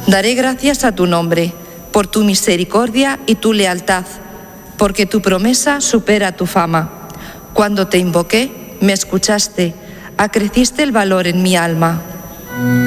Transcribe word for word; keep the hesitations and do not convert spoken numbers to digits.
Daré gracias a tu nombre, por tu misericordia y tu lealtad, porque tu promesa supera tu fama. Cuando te invoqué, me escuchaste, acreciste el valor en mi alma.